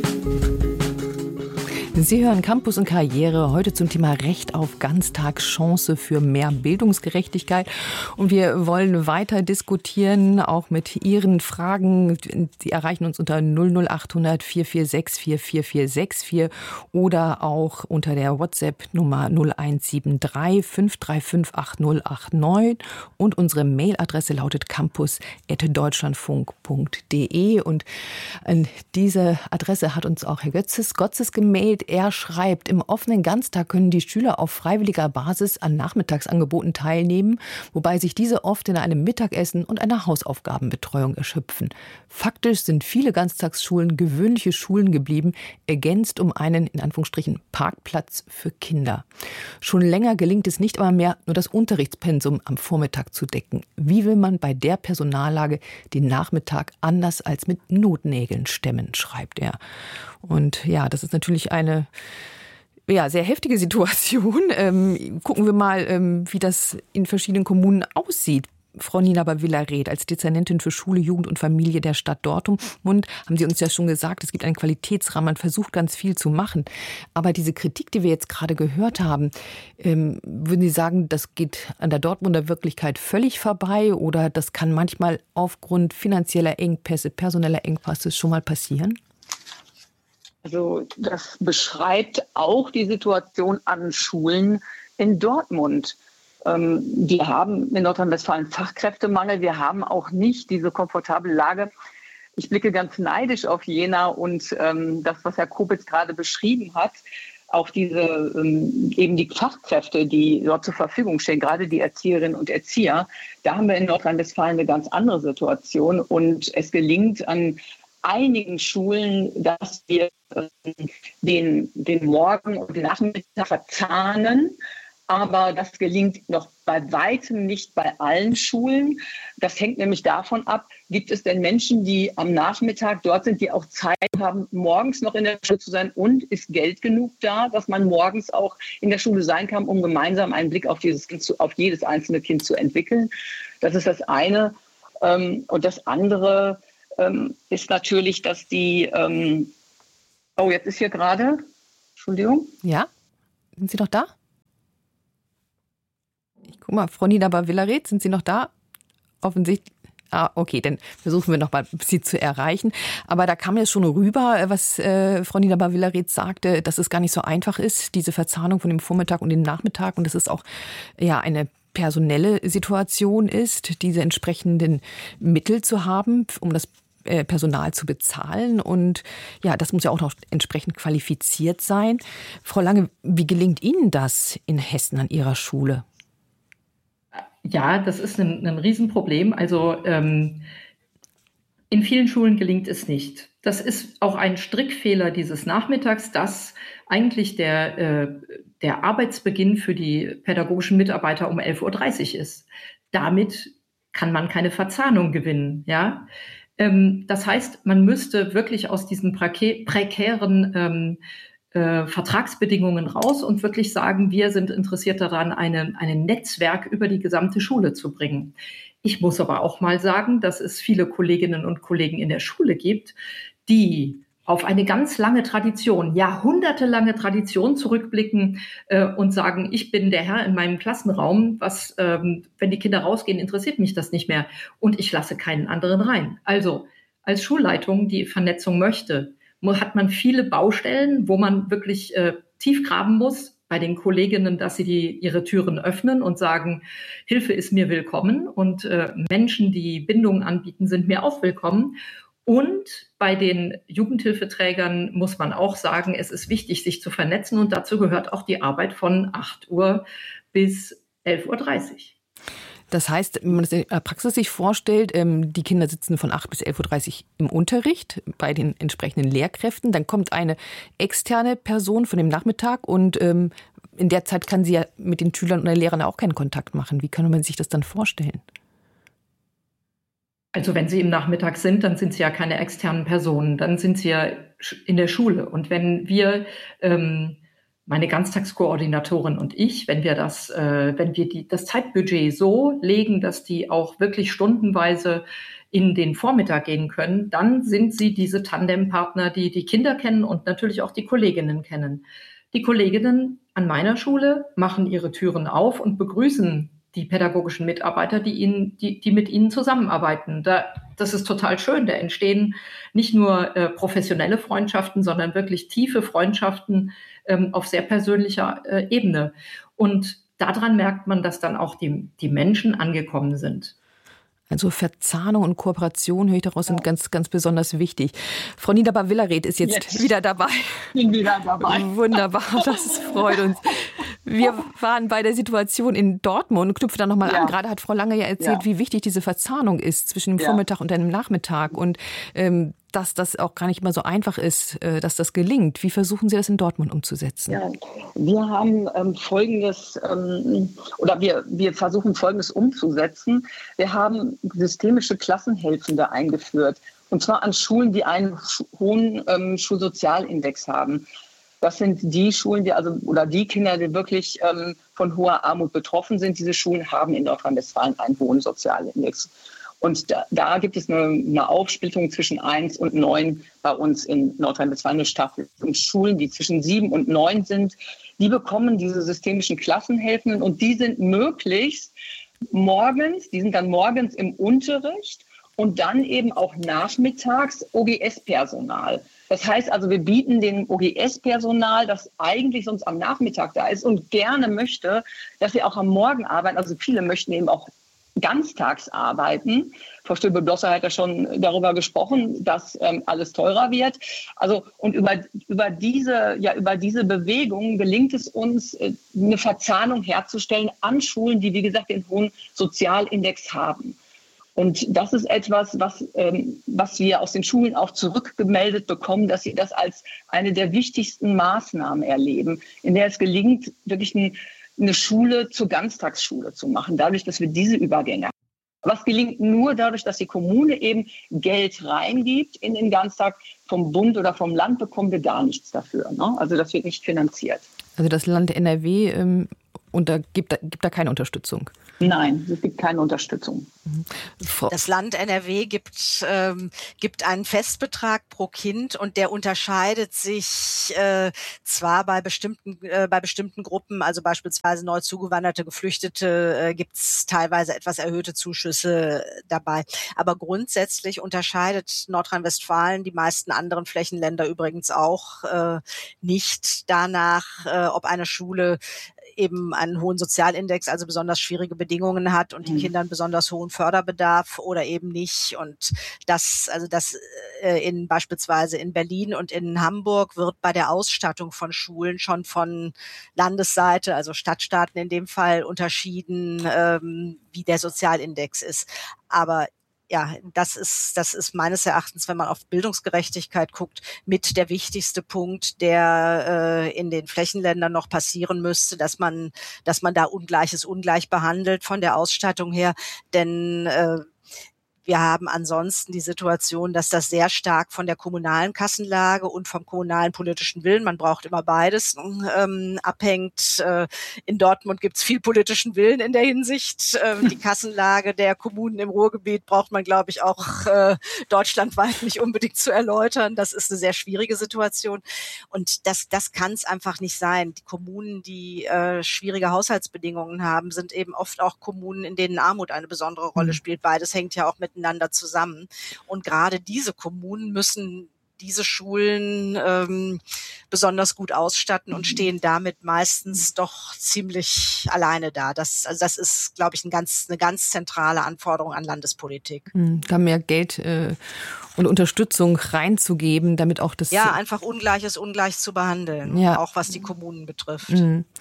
Sie hören Campus und Karriere, heute zum Thema Recht auf Ganztag, Chance für mehr Bildungsgerechtigkeit. Und wir wollen weiter diskutieren, auch mit Ihren Fragen. Sie erreichen uns unter 00800 446 4464 oder auch unter der WhatsApp-Nummer 0173 535 8089. Und unsere Mailadresse lautet campus@deutschlandfunk.de. Und an diese Adresse hat uns auch Herr Gotzes gemailt. Er schreibt, im offenen Ganztag können die Schüler auf freiwilliger Basis an Nachmittagsangeboten teilnehmen, wobei sich diese oft in einem Mittagessen und einer Hausaufgabenbetreuung erschöpfen. Faktisch sind viele Ganztagsschulen gewöhnliche Schulen geblieben, ergänzt um einen, in Anführungsstrichen, Parkplatz für Kinder. Schon länger gelingt es nicht einmal mehr, nur das Unterrichtspensum am Vormittag zu decken. Wie will man bei der Personallage den Nachmittag anders als mit Notnägeln stemmen, schreibt er. Und ja, das ist natürlich eine sehr heftige Situation. Gucken wir mal, wie das in verschiedenen Kommunen aussieht. Frau Nina Bavilla-Reth, als Dezernentin für Schule, Jugend und Familie der Stadt Dortmund, haben Sie uns ja schon gesagt, es gibt einen Qualitätsrahmen, man versucht ganz viel zu machen. Aber diese Kritik, die wir jetzt gerade gehört haben, würden Sie sagen, das geht an der Dortmunder Wirklichkeit völlig vorbei oder das kann manchmal aufgrund finanzieller Engpässe, personeller Engpässe schon mal passieren? Also das beschreibt auch die Situation an Schulen in Dortmund. Wir haben in Nordrhein-Westfalen Fachkräftemangel. Wir haben auch nicht diese komfortable Lage. Ich blicke ganz neidisch auf Jena und das, was Herr Kopitz gerade beschrieben hat, auch diese eben die Fachkräfte, die dort zur Verfügung stehen, gerade die Erzieherinnen und Erzieher. Da haben wir in Nordrhein-Westfalen eine ganz andere Situation und es gelingt an einigen Schulen, dass wir den Morgen und den Nachmittag verzahnen. Aber das gelingt noch bei weitem nicht bei allen Schulen. Das hängt nämlich davon ab, gibt es denn Menschen, die am Nachmittag dort sind, die auch Zeit haben, morgens noch in der Schule zu sein und ist Geld genug da, dass man morgens auch in der Schule sein kann, um gemeinsam einen Blick auf auf jedes einzelne Kind zu entwickeln. Das ist das eine. Und das andere ist natürlich, dass die jetzt ist hier gerade, Entschuldigung. Ja, sind Sie noch da? Ich guck mal, Frau Nina Bavilla-Reth, sind Sie noch da? Offensichtlich. Okay, dann versuchen wir nochmal, Sie zu erreichen. Aber da kam ja schon rüber, was Frau Nina Bavilla-Reth sagte, dass es gar nicht so einfach ist, diese Verzahnung von dem Vormittag und dem Nachmittag. Und dass es auch eine personelle Situation ist, diese entsprechenden Mittel zu haben, um das Personal zu bezahlen. Und ja, das muss ja auch noch entsprechend qualifiziert sein. Frau Lange, wie gelingt Ihnen das in Hessen an Ihrer Schule? Ja, das ist ein Riesenproblem. Also in vielen Schulen gelingt es nicht. Das ist auch ein Strickfehler dieses Nachmittags, dass eigentlich der Arbeitsbeginn für die pädagogischen Mitarbeiter um 11.30 Uhr ist. Damit kann man keine Verzahnung gewinnen. Ja? Das heißt, man müsste wirklich aus diesen prekären Vertragsbedingungen raus und wirklich sagen, wir sind interessiert daran, ein Netzwerk über die gesamte Schule zu bringen. Ich muss aber auch mal sagen, dass es viele Kolleginnen und Kollegen in der Schule gibt, die auf eine ganz lange Tradition, jahrhundertelange Tradition zurückblicken und sagen, ich bin der Herr in meinem Klassenraum, wenn die Kinder rausgehen, interessiert mich das nicht mehr und ich lasse keinen anderen rein. Also als Schulleitung, die Vernetzung möchte, hat man viele Baustellen, wo man wirklich tief graben muss bei den Kolleginnen, dass sie ihre Türen öffnen und sagen, Hilfe ist mir willkommen und Menschen, die Bindungen anbieten, sind mir auch willkommen. Und bei den Jugendhilfeträgern muss man auch sagen, es ist wichtig, sich zu vernetzen und dazu gehört auch die Arbeit von 8 Uhr bis 11.30 Uhr. Das heißt, wenn man das in der Praxis sich vorstellt, die Kinder sitzen von 8 bis 11.30 Uhr im Unterricht bei den entsprechenden Lehrkräften. Dann kommt eine externe Person von dem Nachmittag und in der Zeit kann sie ja mit den Schülern und den Lehrern auch keinen Kontakt machen. Wie kann man sich das dann vorstellen? Also wenn Sie im Nachmittag sind, dann sind Sie ja keine externen Personen. Dann sind Sie ja in der Schule. Und wenn wir meine Ganztagskoordinatorin und ich, wenn wir das Zeitbudget so legen, dass die auch wirklich stundenweise in den Vormittag gehen können, dann sind sie diese Tandempartner, die die Kinder kennen und natürlich auch die Kolleginnen kennen. Die Kolleginnen an meiner Schule machen ihre Türen auf und begrüßen die pädagogischen Mitarbeiter, die mit ihnen zusammenarbeiten. Das ist total schön. Da entstehen nicht nur professionelle Freundschaften, sondern wirklich tiefe Freundschaften auf sehr persönlicher Ebene. Und daran merkt man, dass dann auch die Menschen angekommen sind. Also Verzahnung und Kooperation, höre ich daraus, sind ganz, ganz besonders wichtig. Frau Niederber-Villaret ist jetzt wieder dabei. Ich bin wieder dabei. Wunderbar, das freut uns. Wir waren bei der Situation in Dortmund, knüpfe da nochmal an. Gerade hat Frau Lange ja erzählt, wie wichtig diese Verzahnung ist zwischen dem Vormittag und dem Nachmittag und dass das auch gar nicht immer so einfach ist, dass das gelingt. Wie versuchen Sie das in Dortmund umzusetzen? Ja, wir haben Folgendes, wir versuchen Folgendes umzusetzen. Wir haben systemische Klassenhelfende eingeführt. Und zwar an Schulen, die einen hohen Schulsozialindex haben. Das sind die Schulen, die Kinder, die wirklich von hoher Armut betroffen sind. Diese Schulen haben in Nordrhein-Westfalen einen hohen Sozialindex. Und da gibt es eine Aufsplittung zwischen 1 und 9 bei uns in Nordrhein-Westfalen, eine Staffel. Und Schulen, die zwischen 7 und 9 sind, die bekommen diese systemischen Klassenhelfenden und die sind möglichst die sind dann morgens im Unterricht und dann eben auch nachmittags OGS-Personal. Das heißt also, wir bieten dem OGS-Personal, das eigentlich sonst am Nachmittag da ist und gerne möchte, dass sie auch am Morgen arbeiten. Also viele möchten eben auch ganztags arbeiten. Frau Stöbe-Blosser hat ja schon darüber gesprochen, dass alles teurer wird. Also und über diese Bewegung gelingt es uns, eine Verzahnung herzustellen an Schulen, die wie gesagt den hohen Sozialindex haben. Und das ist etwas, was wir aus den Schulen auch zurückgemeldet bekommen, dass sie das als eine der wichtigsten Maßnahmen erleben, in der es gelingt, wirklich eine Schule zur Ganztagsschule zu machen, dadurch, dass wir diese Übergänge haben. Was gelingt nur dadurch, dass die Kommune eben Geld reingibt in den Ganztag. Vom Bund oder vom Land bekommen wir gar nichts dafür. Ne? Also das wird nicht finanziert. Also das Land NRW gibt da keine Unterstützung? Nein, es gibt keine Unterstützung. Das Land NRW gibt einen Festbetrag pro Kind und der unterscheidet sich zwar bei bestimmten Gruppen, also beispielsweise neu zugewanderte Geflüchtete, gibt es teilweise etwas erhöhte Zuschüsse dabei. Aber grundsätzlich unterscheidet Nordrhein-Westfalen die meisten anderen Flächenländer übrigens auch nicht danach, ob eine Schule eben einen hohen Sozialindex, also besonders schwierige Bedingungen hat und die Kinder einen besonders hohen Förderbedarf oder eben nicht. Und das beispielsweise in Berlin und in Hamburg wird bei der Ausstattung von Schulen schon von Landesseite, also Stadtstaaten in dem Fall, unterschieden, wie der Sozialindex ist. Aber ja, das ist meines Erachtens, wenn man auf Bildungsgerechtigkeit guckt, mit der wichtigste Punkt, der in den Flächenländern noch passieren müsste, dass man da Ungleiches ungleich behandelt von der Ausstattung her, denn wir haben ansonsten die Situation, dass das sehr stark von der kommunalen Kassenlage und vom kommunalen politischen Willen, man braucht immer beides, abhängt. In Dortmund gibt es viel politischen Willen in der Hinsicht. Die Kassenlage der Kommunen im Ruhrgebiet braucht man, glaube ich, auch deutschlandweit nicht unbedingt zu erläutern. Das ist eine sehr schwierige Situation. Und das kann es einfach nicht sein. Die Kommunen, die schwierige Haushaltsbedingungen haben, sind eben oft auch Kommunen, in denen Armut eine besondere Rolle spielt. Beides hängt ja auch miteinander zusammen. Und gerade diese Kommunen müssen diese Schulen besonders gut ausstatten und stehen damit meistens doch ziemlich alleine da. Das ist, glaube ich, eine ganz zentrale Anforderung an Landespolitik. Da mehr Geld und Unterstützung reinzugeben, damit auch das... Ja, einfach Ungleiches ungleich zu behandeln, auch was die Kommunen betrifft.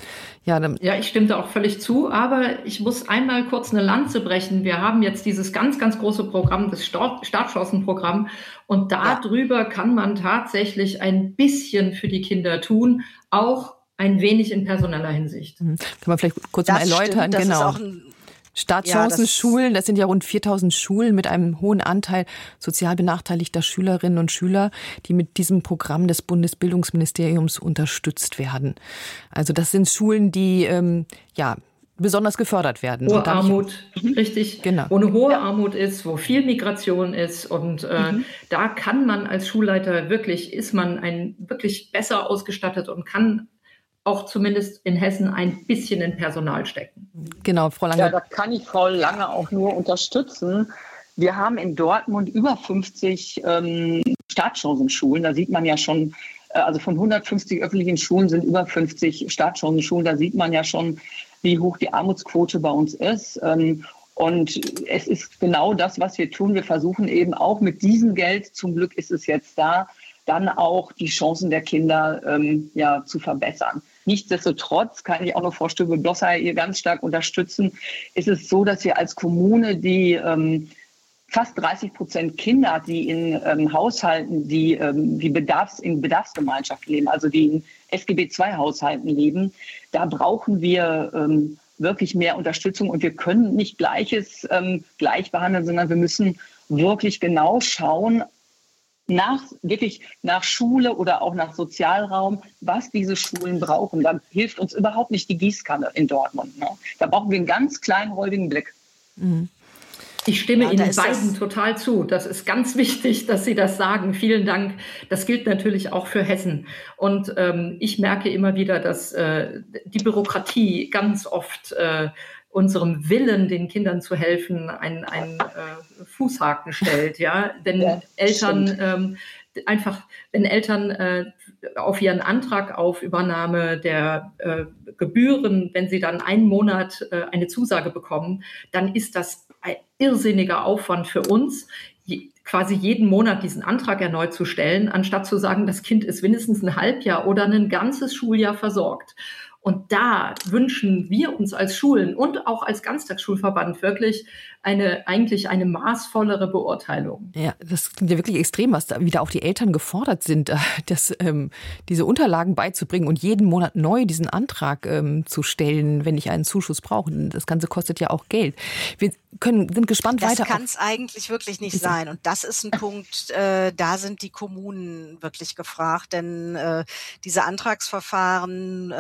Ja, ich stimme da auch völlig zu, aber ich muss einmal kurz eine Lanze brechen. Wir haben jetzt dieses ganz, ganz große Programm, das Startchancenprogramm, und darüber kann man tatsächlich ein bisschen für die Kinder tun, auch ein wenig in personeller Hinsicht. Kann man vielleicht kurz mal erläutern? Stimmt, das genau. Ist auch Startchancenschulen, das sind ja rund 4000 Schulen mit einem hohen Anteil sozial benachteiligter Schülerinnen und Schüler, die mit diesem Programm des Bundesbildungsministeriums unterstützt werden. Also das sind Schulen, die besonders gefördert werden. Hohe Armut, richtig, genau. Wo eine hohe Armut ist, wo viel Migration ist und da kann man als Schulleiter ist man wirklich besser ausgestattet und kann auch zumindest in Hessen ein bisschen in Personal stecken. Genau, Frau Lange. Ja, da kann ich Frau Lange auch nur unterstützen. Wir haben in Dortmund über 50 Startchancenschulen. Da sieht man ja schon, also von 150 öffentlichen Schulen sind über 50 Startchancenschulen. Da sieht man ja schon, wie hoch die Armutsquote bei uns ist. Und es ist genau das, was wir tun. Wir versuchen eben auch mit diesem Geld, zum Glück ist es jetzt da, dann auch die Chancen der Kinder zu verbessern. Nichtsdestotrotz kann ich auch noch Frau Stöbe-Blosser hier ganz stark unterstützen. Ist es so, dass wir als Kommune die fast 30% Kinder, die in Haushalten, die in Bedarfsgemeinschaft leben, also die in SGB-II-Haushalten leben, da brauchen wir wirklich mehr Unterstützung und wir können nicht Gleiches gleich behandeln, sondern wir müssen wirklich genau schauen, nach Schule oder auch nach Sozialraum, was diese Schulen brauchen. Da hilft uns überhaupt nicht die Gießkanne in Dortmund. Ne? Da brauchen wir einen ganz kleinräumigen Blick. Ich stimme Ihnen beiden total zu. Das ist ganz wichtig, dass Sie das sagen. Vielen Dank. Das gilt natürlich auch für Hessen. Und ich merke immer wieder, dass die Bürokratie ganz oft unserem Willen, den Kindern zu helfen, einen Fußhaken stellt. Ja? Wenn Eltern auf ihren Antrag auf Übernahme der Gebühren, wenn sie dann einen Monat eine Zusage bekommen, dann ist das ein irrsinniger Aufwand für uns, quasi jeden Monat diesen Antrag erneut zu stellen, anstatt zu sagen, das Kind ist mindestens ein Halbjahr oder ein ganzes Schuljahr versorgt. Und da wünschen wir uns als Schulen und auch als Ganztagsschulverband wirklich eigentlich eine maßvollere Beurteilung. Ja, das klingt ja wirklich extrem, was da wieder auch die Eltern gefordert sind, diese Unterlagen beizubringen und jeden Monat neu diesen Antrag zu stellen, wenn ich einen Zuschuss brauche. Das Ganze kostet ja auch Geld. Wir sind gespannt weiter. Das kann es eigentlich wirklich nicht sein. Und das ist ein Punkt, da sind die Kommunen wirklich gefragt, denn diese Antragsverfahren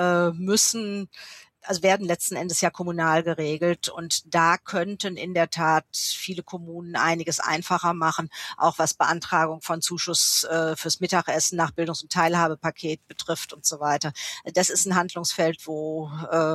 werden letzten Endes ja kommunal geregelt und da könnten in der Tat viele Kommunen einiges einfacher machen, auch was Beantragung von Zuschuss fürs Mittagessen nach Bildungs- und Teilhabepaket betrifft und so weiter. Das ist ein Handlungsfeld, wo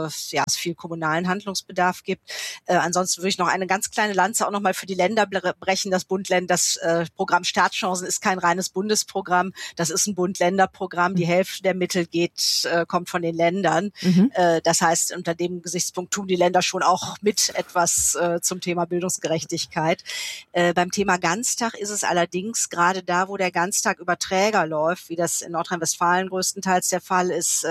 es viel kommunalen Handlungsbedarf gibt. Ansonsten würde ich noch eine ganz kleine Lanze auch nochmal für die Länder brechen. Das Programm Startchancen ist kein reines Bundesprogramm, das ist ein Bund-Länder-Programm. Die Hälfte der Mittel kommt von den Ländern. Das heißt, unter dem Gesichtspunkt tun die Länder schon auch mit etwas zum Thema Bildungsgerechtigkeit. Beim Thema Ganztag ist es allerdings gerade da, wo der Ganztag über Träger läuft, wie das in Nordrhein-Westfalen größtenteils der Fall ist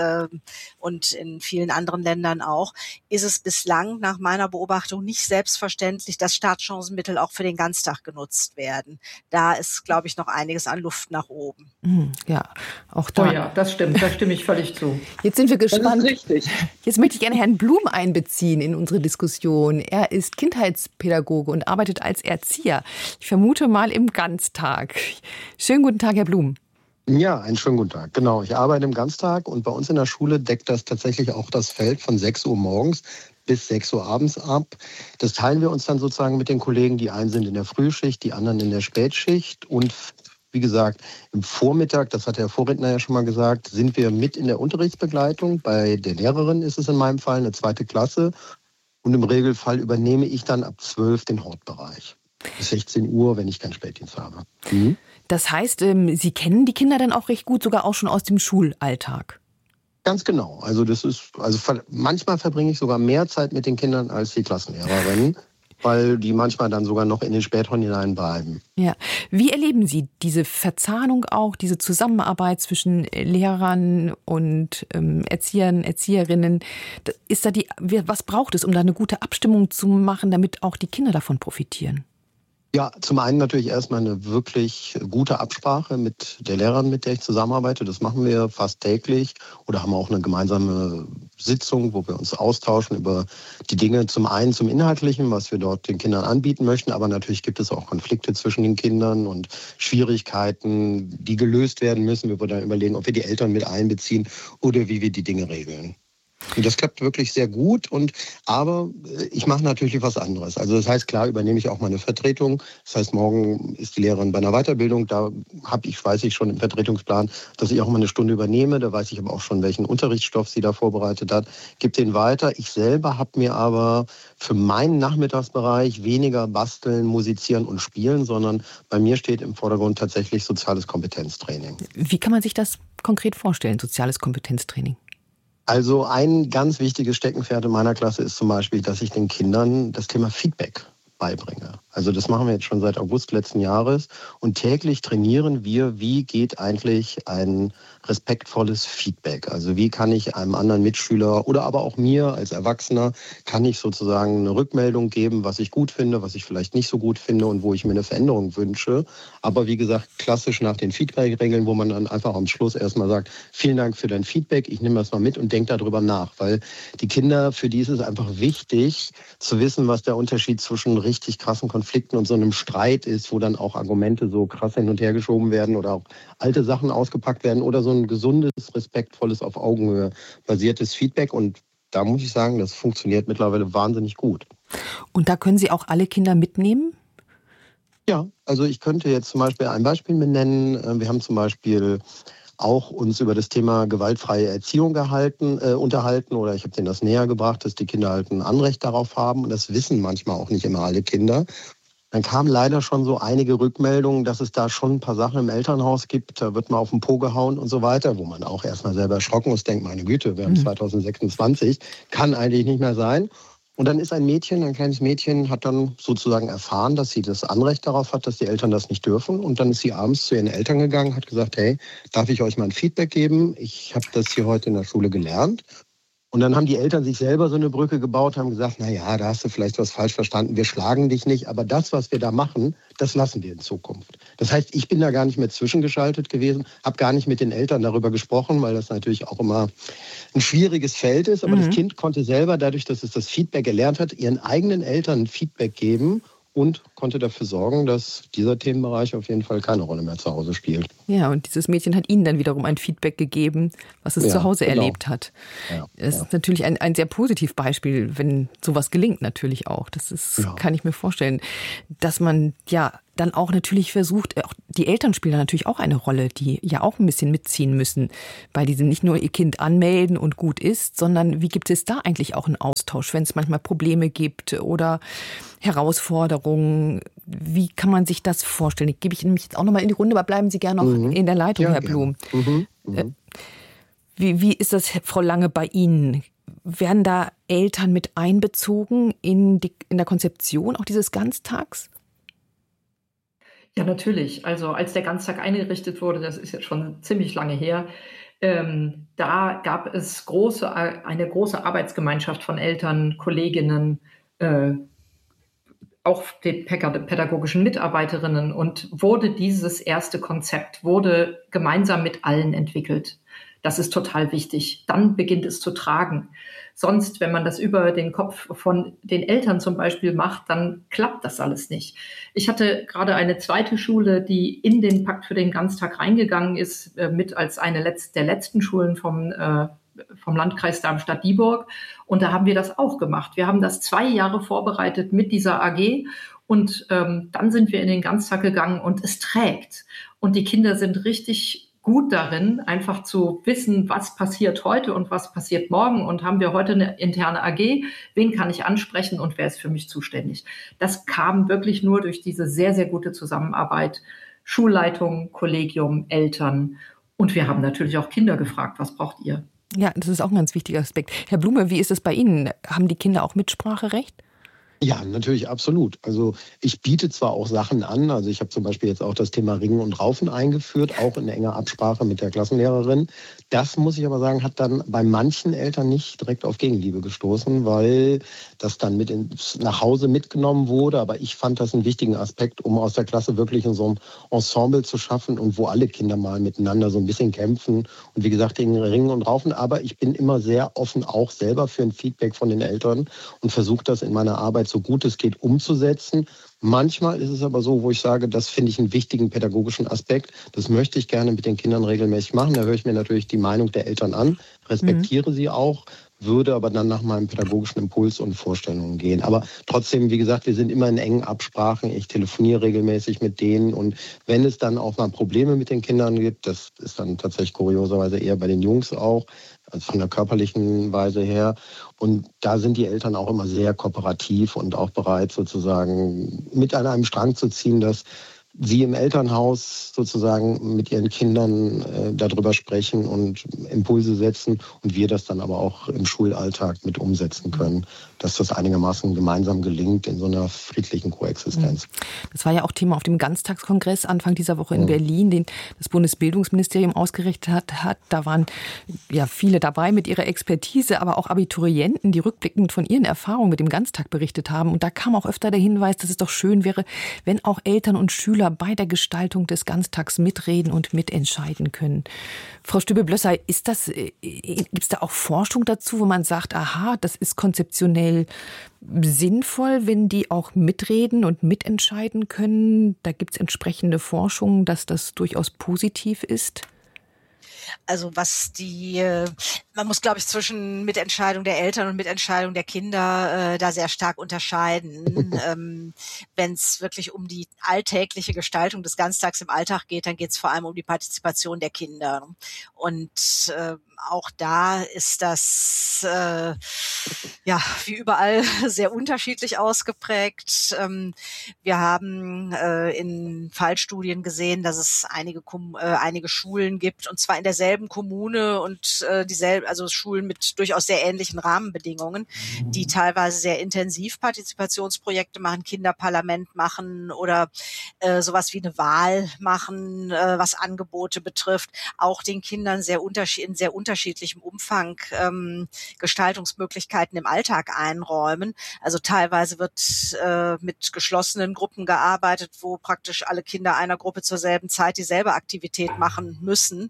und in vielen anderen Ländern auch, ist es bislang nach meiner Beobachtung nicht selbstverständlich, dass Startchancenmittel auch für den Ganztag genutzt werden. Da ist, glaube ich, noch einiges an Luft nach oben. Ja, auch da. Oh ja, das stimmt, da stimme ich völlig zu. Jetzt sind wir gespannt. Das ist richtig. Jetzt möchte ich gerne Herrn Blum einbeziehen in unsere Diskussion. Er ist Kindheitspädagoge und arbeitet als Erzieher. Ich vermute mal im Ganztag. Schönen guten Tag, Herr Blum. Ja, einen schönen guten Tag. Genau, ich arbeite im Ganztag und bei uns in der Schule deckt das tatsächlich auch das Feld von 6 Uhr morgens bis 6 Uhr abends ab. Das teilen wir uns dann sozusagen mit den Kollegen. Die einen sind in der Frühschicht, die anderen in der Spätschicht und wie gesagt, im Vormittag, das hat der Vorredner ja schon mal gesagt, sind wir mit in der Unterrichtsbegleitung. Bei der Lehrerin ist es in meinem Fall eine 2. Klasse. Und im Regelfall übernehme ich dann ab 12 den Hortbereich. Bis 16 Uhr, wenn ich keinen Spätdienst habe. Das heißt, Sie kennen die Kinder dann auch recht gut, sogar auch schon aus dem Schulalltag? Ganz genau. Also manchmal verbringe ich sogar mehr Zeit mit den Kindern als die Klassenlehrerin, weil die manchmal dann sogar noch in den Spätron hineinbleiben. Ja. Wie erleben Sie diese Verzahnung auch, diese Zusammenarbeit zwischen Lehrern und Erziehern, Erzieherinnen? Was braucht es, um da eine gute Abstimmung zu machen, damit auch die Kinder davon profitieren? Ja, zum einen natürlich erstmal eine wirklich gute Absprache mit der Lehrerin, mit der ich zusammenarbeite. Das machen wir fast täglich oder haben auch eine gemeinsame Sitzung, wo wir uns austauschen über die Dinge. Zum einen zum Inhaltlichen, was wir dort den Kindern anbieten möchten, aber natürlich gibt es auch Konflikte zwischen den Kindern und Schwierigkeiten, die gelöst werden müssen. Wir wollen dann überlegen, ob wir die Eltern mit einbeziehen oder wie wir die Dinge regeln. Und das klappt wirklich sehr gut. Aber ich mache natürlich was anderes. Also das heißt, klar übernehme ich auch meine Vertretung. Das heißt, morgen ist die Lehrerin bei einer Weiterbildung. Da weiß ich schon im Vertretungsplan, dass ich auch mal eine Stunde übernehme. Da weiß ich aber auch schon, welchen Unterrichtsstoff sie da vorbereitet hat. Gebe den weiter. Ich selber habe mir aber für meinen Nachmittagsbereich weniger basteln, musizieren und spielen, sondern bei mir steht im Vordergrund tatsächlich soziales Kompetenztraining. Wie kann man sich das konkret vorstellen, soziales Kompetenztraining? Also ein ganz wichtiges Steckenpferd in meiner Klasse ist zum Beispiel, dass ich den Kindern das Thema Feedback beibringe. Also das machen wir jetzt schon seit August letzten Jahres und täglich trainieren wir, wie geht eigentlich ein respektvolles Feedback. Also wie kann ich einem anderen Mitschüler oder aber auch mir als Erwachsener, kann ich sozusagen eine Rückmeldung geben, was ich gut finde, was ich vielleicht nicht so gut finde und wo ich mir eine Veränderung wünsche. Aber wie gesagt, klassisch nach den Feedback-Regeln, wo man dann einfach am Schluss erstmal sagt, vielen Dank für dein Feedback, ich nehme das mal mit und denke darüber nach. Weil die Kinder, für die ist es einfach wichtig zu wissen, was der Unterschied zwischen richtig krassen Konflikten und so einem Streit ist, wo dann auch Argumente so krass hin und her geschoben werden oder auch alte Sachen ausgepackt werden oder so ein gesundes, respektvolles, auf Augenhöhe basiertes Feedback. Und da muss ich sagen, das funktioniert mittlerweile wahnsinnig gut. Und da können Sie auch alle Kinder mitnehmen? Ja, also ich könnte jetzt zum Beispiel ein Beispiel benennen. Wir haben zum Beispiel auch uns über das Thema gewaltfreie Erziehung unterhalten oder ich habe denen das näher gebracht, dass die Kinder halt ein Anrecht darauf haben und das wissen manchmal auch nicht immer alle Kinder. Dann kamen leider schon so einige Rückmeldungen, dass es da schon ein paar Sachen im Elternhaus gibt, da wird man auf den Po gehauen und so weiter, wo man auch erstmal selber erschrocken ist, denkt, meine Güte, wir haben 2026, kann eigentlich nicht mehr sein. Und dann ist ein kleines Mädchen, hat dann sozusagen erfahren, dass sie das Anrecht darauf hat, dass die Eltern das nicht dürfen. Und dann ist sie abends zu ihren Eltern gegangen, hat gesagt, hey, darf ich euch mal ein Feedback geben? Ich habe das hier heute in der Schule gelernt. Und dann haben die Eltern sich selber so eine Brücke gebaut, haben gesagt, na ja, da hast du vielleicht was falsch verstanden, wir schlagen dich nicht, aber das, was wir da machen, das lassen wir in Zukunft. Das heißt, ich bin da gar nicht mehr zwischengeschaltet gewesen, habe gar nicht mit den Eltern darüber gesprochen, weil das natürlich auch immer ein schwieriges Feld ist. Aber das Kind konnte selber, dadurch, dass es das Feedback gelernt hat, ihren eigenen Eltern Feedback geben und konnte dafür sorgen, dass dieser Themenbereich auf jeden Fall keine Rolle mehr zu Hause spielt. Ja, und dieses Mädchen hat Ihnen dann wiederum ein Feedback gegeben, was es zu Hause erlebt hat. Ja, das ist natürlich ein sehr positives Beispiel, wenn sowas gelingt natürlich auch. Das ist, kann ich mir vorstellen, dass man dann auch natürlich versucht, auch die Eltern spielen da natürlich auch eine Rolle, die ja auch ein bisschen mitziehen müssen, weil die nicht nur ihr Kind anmelden und gut ist, sondern wie gibt es da eigentlich auch einen Austausch, wenn es manchmal Probleme gibt oder Herausforderungen? Wie kann man sich das vorstellen? Gebe ich nämlich jetzt auch nochmal in die Runde, aber bleiben Sie gerne noch in der Leitung, Herr Blum. Wie ist das, Frau Lange, bei Ihnen? Werden da Eltern mit einbezogen in der Konzeption auch dieses Ganztags? Ja, natürlich. Also als der Ganztag eingerichtet wurde, das ist jetzt schon ziemlich lange her, da gab es eine große Arbeitsgemeinschaft von Eltern, Kolleginnen, auch den pädagogischen Mitarbeiterinnen und dieses erste Konzept wurde gemeinsam mit allen entwickelt. Das ist total wichtig. Dann beginnt es zu tragen. Sonst, wenn man das über den Kopf von den Eltern zum Beispiel macht, dann klappt das alles nicht. Ich hatte gerade eine zweite Schule, die in den Pakt für den Ganztag reingegangen ist, mit als eine der letzten Schulen vom Landkreis Darmstadt-Dieburg. Und da haben wir das auch gemacht. Wir haben das 2 Jahre vorbereitet mit dieser AG. Und dann sind wir in den Ganztag gegangen und es trägt. Und die Kinder sind richtig gut darin, einfach zu wissen, was passiert heute und was passiert morgen und haben wir heute eine interne AG, wen kann ich ansprechen und wer ist für mich zuständig. Das kam wirklich nur durch diese sehr, sehr gute Zusammenarbeit, Schulleitung, Kollegium, Eltern und wir haben natürlich auch Kinder gefragt, was braucht ihr? Ja, das ist auch ein ganz wichtiger Aspekt. Herr Blume, wie ist es bei Ihnen? Haben die Kinder auch Mitspracherecht? Ja, natürlich, absolut. Also ich biete zwar auch Sachen an, also ich habe zum Beispiel jetzt auch das Thema Ringen und Raufen eingeführt, auch in enger Absprache mit der Klassenlehrerin. Das, muss ich aber sagen, hat dann bei manchen Eltern nicht direkt auf Gegenliebe gestoßen, weil das dann mit nach Hause mitgenommen wurde. Aber ich fand das einen wichtigen Aspekt, um aus der Klasse wirklich in so einem Ensemble zu schaffen und wo alle Kinder mal miteinander so ein bisschen kämpfen. Und wie gesagt, Ringen und Raufen. Aber ich bin immer sehr offen auch selber für ein Feedback von den Eltern und versuche das in meiner Arbeit so gut es geht umzusetzen. Manchmal ist es aber so, wo ich sage, das finde ich einen wichtigen pädagogischen Aspekt. Das möchte ich gerne mit den Kindern regelmäßig machen. Da höre ich mir natürlich die Meinung der Eltern an, respektiere sie auch, würde aber dann nach meinem pädagogischen Impuls und Vorstellungen gehen. Aber trotzdem, wie gesagt, wir sind immer in engen Absprachen. Ich telefoniere regelmäßig mit denen und wenn es dann auch mal Probleme mit den Kindern gibt, das ist dann tatsächlich kurioserweise eher bei den Jungs auch, also von der körperlichen Weise her. Und da sind die Eltern auch immer sehr kooperativ und auch bereit, sozusagen mit an einem Strang zu ziehen, dass sie im Elternhaus sozusagen mit ihren Kindern darüber sprechen und Impulse setzen und wir das dann aber auch im Schulalltag mit umsetzen können, dass das einigermaßen gemeinsam gelingt in so einer friedlichen Koexistenz. Das war ja auch Thema auf dem Ganztagskongress Anfang dieser Woche in Berlin, den das Bundesbildungsministerium ausgerichtet hat. Da waren ja viele dabei mit ihrer Expertise, aber auch Abiturienten, die rückblickend von ihren Erfahrungen mit dem Ganztag berichtet haben. Und da kam auch öfter der Hinweis, dass es doch schön wäre, wenn auch Eltern und Schüler bei der Gestaltung des Ganztags mitreden und mitentscheiden können. Frau Stübe-Blösser, gibt es da auch Forschung dazu, wo man sagt, aha, das ist konzeptionell sinnvoll, wenn die auch mitreden und mitentscheiden können? Da gibt es entsprechende Forschung, dass das durchaus positiv ist? Also man muss, glaube ich, zwischen Mitentscheidung der Eltern und Mitentscheidung der Kinder da sehr stark unterscheiden. Wenn es wirklich um die alltägliche Gestaltung des Ganztags im Alltag geht, dann geht es vor allem um die Partizipation der Kinder. Und auch da ist das wie überall sehr unterschiedlich ausgeprägt. Wir haben in Fallstudien gesehen, dass es einige Schulen gibt, und zwar in derselben Kommune und also Schulen mit durchaus sehr ähnlichen Rahmenbedingungen, die teilweise sehr intensiv Partizipationsprojekte machen, Kinderparlament machen oder sowas wie eine Wahl machen, was Angebote betrifft, auch den Kindern in sehr unterschiedlichem Umfang Gestaltungsmöglichkeiten im Alltag einräumen. Also teilweise wird mit geschlossenen Gruppen gearbeitet, wo praktisch alle Kinder einer Gruppe zur selben Zeit dieselbe Aktivität machen müssen.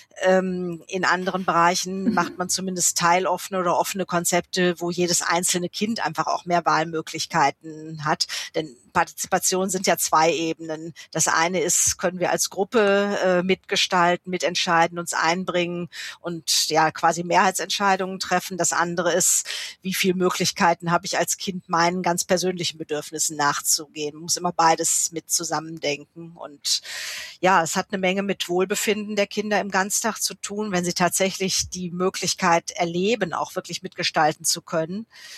In anderen Bereichen macht man zumindest teiloffene oder offene Konzepte, wo jedes einzelne Kind einfach auch mehr Wahlmöglichkeiten hat. Denn Partizipation sind ja zwei Ebenen. Das eine ist, können wir als Gruppe mitgestalten, mitentscheiden, uns einbringen und ja quasi Mehrheitsentscheidungen treffen. Das andere ist, wie viele Möglichkeiten habe ich als Kind, meinen ganz persönlichen Bedürfnissen nachzugehen. Man muss immer beides mit zusammendenken. Und ja, es hat eine Menge mit Wohlbefinden der Kinder im Ganztag zu tun, wenn sie tatsächlich die Möglichkeit erleben, auch wirklich mitgestalten zu können.